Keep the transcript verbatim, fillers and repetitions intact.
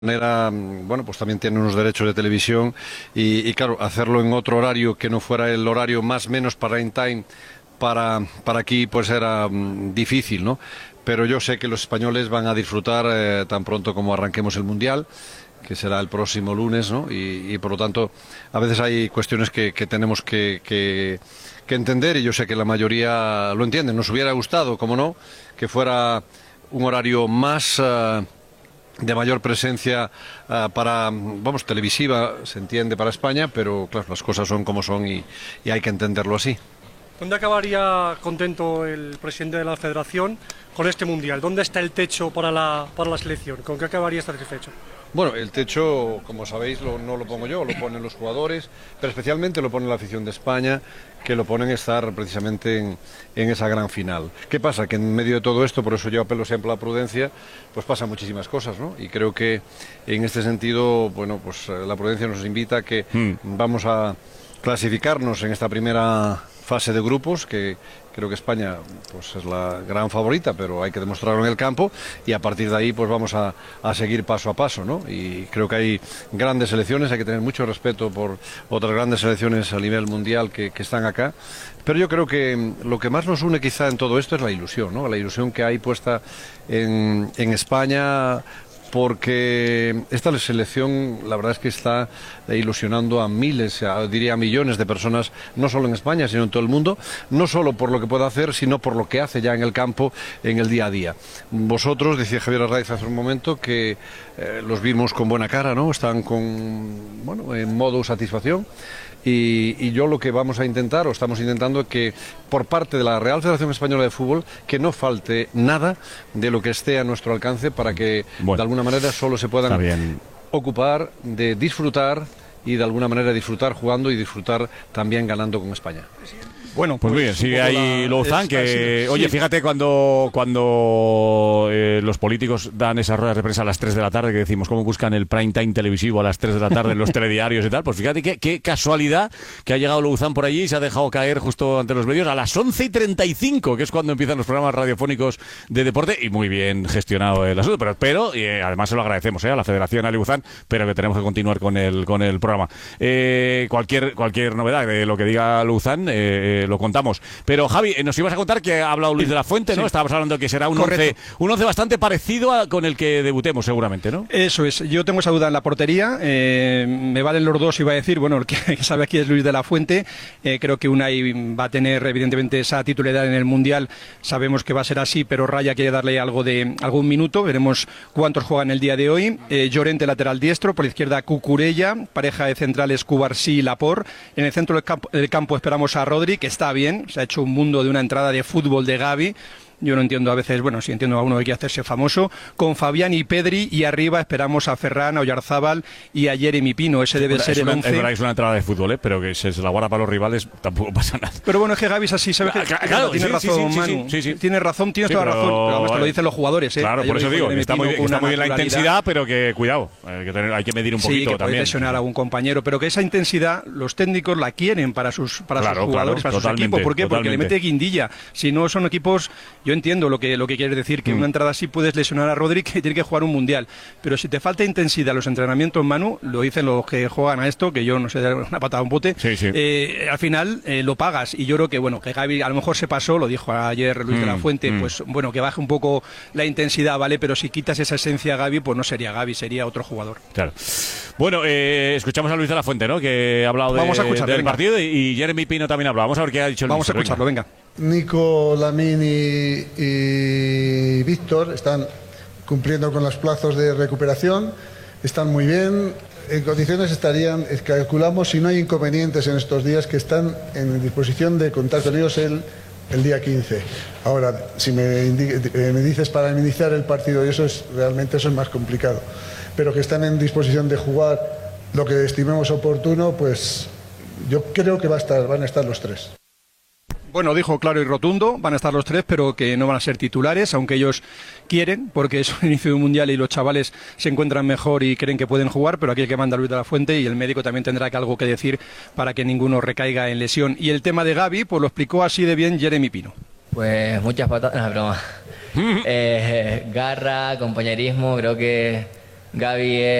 manera, bueno, pues también tiene unos derechos de televisión y, y claro, hacerlo en otro horario que no fuera el horario más menos prime time para, para aquí, pues era um, difícil, ¿no? Pero yo sé que los españoles van a disfrutar eh, tan pronto como arranquemos el Mundial, que será el próximo lunes, ¿no? Y, y por lo tanto, a veces hay cuestiones que, que tenemos que, que, que entender y yo sé que la mayoría lo entienden. Nos hubiera gustado, como no, que fuera un horario más... Uh, de mayor presencia uh, para, vamos, televisiva, se entiende, para España, pero claro, las cosas son como son y, y hay que entenderlo así. ¿Dónde acabaría contento el presidente de la Federación con este Mundial? ¿Dónde está el techo para la, para la selección? ¿Con qué acabaría satisfecho? Bueno, el techo, como sabéis, lo, no lo pongo yo, lo ponen los jugadores, pero especialmente lo pone la afición de España, que lo ponen estar precisamente en, en esa gran final. ¿Qué pasa? Que en medio de todo esto, por eso yo apelo siempre a la prudencia, pues pasan muchísimas cosas, ¿no? Y creo que en este sentido, bueno, pues la prudencia nos invita a que mm. vamos a clasificarnos en esta primera fase de grupos, que creo que España pues es la gran favorita, pero hay que demostrarlo en el campo y a partir de ahí pues vamos a, a seguir paso a paso, ¿no? Y creo que hay grandes selecciones, hay que tener mucho respeto por otras grandes selecciones a nivel mundial que, que están acá, pero yo creo que lo que más nos une quizá en todo esto es la ilusión, ¿no? La ilusión que hay puesta en, en España, porque esta selección la verdad es que está ilusionando a miles, a, diría a millones de personas, no solo en España, sino en todo el mundo, no solo por lo que puede hacer, sino por lo que hace ya en el campo, en el día a día. Vosotros, decía Javier Arraiz hace un momento, que eh, los vimos con buena cara, ¿no? Están con, bueno, en modo satisfacción. Y, y yo lo que vamos a intentar, o estamos intentando, que por parte de la Real Federación Española de Fútbol, que no falte nada de lo que esté a nuestro alcance para que bueno, de alguna manera solo se puedan ocupar de disfrutar y de alguna manera disfrutar jugando y disfrutar también ganando con España. Bueno, pues, pues bien, sigue ahí Louzán, que, oye, fíjate cuando cuando eh, los políticos dan esas ruedas de prensa a las tres de la tarde, que decimos cómo buscan el prime time televisivo a las tres de la tarde en los telediarios y tal, pues fíjate qué, qué casualidad que ha llegado Louzán por allí y se ha dejado caer justo ante los medios a las once y treinta y cinco, que es cuando empiezan los programas radiofónicos de deporte, y muy bien gestionado el asunto, pero, pero y eh, además se lo agradecemos eh, a la Federación, a Louzán, pero que tenemos que continuar con el, con el programa. Eh, cualquier, cualquier novedad de lo que diga Louzán, eh, lo contamos. Pero Javi, nos ibas a contar que ha hablado Luis de la Fuente, ¿no? Sí. Estábamos hablando de que será un once, un once bastante parecido a, con el que debutemos seguramente, ¿no? Eso es. Yo tengo esa duda en la portería. Eh, me valen los dos, iba a decir. Bueno, el que sabe aquí es Luis de la Fuente. Eh, creo que Unai va a tener evidentemente esa titularidad en el Mundial. Sabemos que va a ser así, pero Raya quiere darle algo de algún minuto. Veremos cuántos juegan el día de hoy. Eh, Llorente, lateral diestro. Por la izquierda, Cucurella. Pareja de centrales, Cubarsí y Laporte. En el centro del campo, del campo esperamos a Rodri, que está bien. Se ha hecho un mundo de una entrada de fútbol de Gavi. Yo no entiendo a veces, bueno, sí entiendo a uno que quiere hacerse famoso, con Fabián y Pedri, y arriba esperamos a Ferran, a Oyarzábal y a Jeremy Pino. Ese debe una, ser es el una, once. Es verdad que es una entrada de fútbol, ¿eh? Pero que se, se la guarda para los rivales, tampoco pasa nada. Pero bueno, es que Gavi es así, ¿sabes? Claro, que, claro, tiene sí, razón, sí, sí, Manu. Sí, sí, sí. Tienes razón, tienes sí, toda pero, razón. Pero además vale. te lo dicen los jugadores, ¿eh? Claro, Ayer por eso digo, está muy, está muy bien la intensidad, pero que cuidado, hay que, tener, hay que medir un poquito sí, que también. Puede lesionar a algún compañero, pero que esa intensidad los técnicos la quieren para sus, para claro, sus jugadores, claro, para sus equipos. ¿Por qué? Totalmente. Porque le mete guindilla. Si no son equipos, yo entiendo lo que, lo que quieres decir, que mm. una entrada así puedes lesionar a Rodri, que tiene que jugar un mundial, pero si te falta intensidad en los entrenamientos, Manu, lo dicen los que juegan a esto, que yo no sé, una patada un bote, sí, sí. Eh, al final eh, lo pagas, y yo creo que bueno, que Gavi a lo mejor se pasó, lo dijo ayer Luis mm, de la Fuente, mm. pues bueno, que baje un poco la intensidad, vale, pero si quitas esa esencia a Gavi, pues no sería Gavi, sería otro jugador. Claro. Bueno, eh, escuchamos a Luis de la Fuente, ¿no? Que ha hablado de, Vamos a del venga. partido, y Jeremy Pino también ha hablado. Vamos a ver qué ha dicho el Vamos mister, a escucharlo, venga. venga. Nico, Lamine y, y Víctor están cumpliendo con los plazos de recuperación, están muy bien, en condiciones estarían, calculamos, si no hay inconvenientes en estos días, que están en disposición de contar con ellos el, el día quince. Ahora, si me, me dices para iniciar el partido, y eso es realmente eso es más complicado, pero que están en disposición de jugar lo que estimemos oportuno, pues yo creo que va a estar, van a estar los tres. Bueno, dijo claro y rotundo, van a estar los tres, pero que no van a ser titulares, aunque ellos quieren, porque es un inicio de un mundial y los chavales se encuentran mejor y creen que pueden jugar, pero aquí el que manda Luis de la Fuente, y el médico también tendrá que algo que decir para que ninguno recaiga en lesión. Y el tema de Gavi, pues lo explicó así de bien Jeremy Pino. Pues muchas patadas, no, broma. eh, garra, compañerismo, creo que Gaby